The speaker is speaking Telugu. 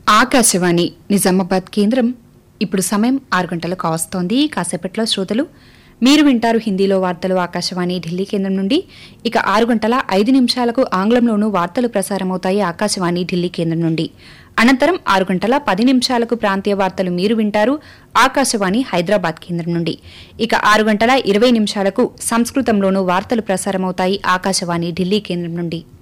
ఆకాశవాణి నిజామాబాద్ కేంద్రం ఇప్పుడు సమయం 6 గంటలకు కావస్తోంది. కాసేపట్లో శ్రోతలు మీరు వింటారు హిందీలో వార్తలు ఆకాశవాణి ఢిల్లీ కేంద్రం నుండి. ఇక 6:05 ఆంగ్లంలోనూ వార్తలు ప్రసారమవుతాయి ఆకాశవాణి ఢిల్లీ కేంద్రం నుండి. అనంతరం 6:10 ప్రాంతీయ వార్తలు మీరు వింటారు ఆకాశవాణి హైదరాబాద్ కేంద్రం నుండి. ఇక 6:20 సంస్కృతంలోనూ వార్తలు ప్రసారమవుతాయి ఆకాశవాణి ఢిల్లీ కేంద్రం నుండి.